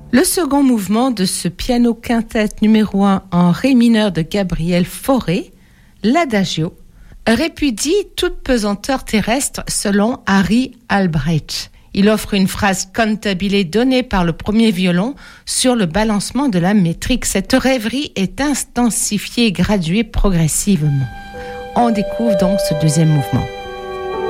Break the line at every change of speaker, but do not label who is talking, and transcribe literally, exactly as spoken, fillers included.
Le second mouvement de ce piano quintet numéro un en ré mineur de Gabriel Fauré, l'Adagio, répudie toute pesanteur terrestre selon Harry Albrecht. Il offre une phrase cantabile donnée par le premier violon sur le balancement de la métrique. Cette rêverie est intensifiée et graduée progressivement. On découvre donc ce deuxième mouvement.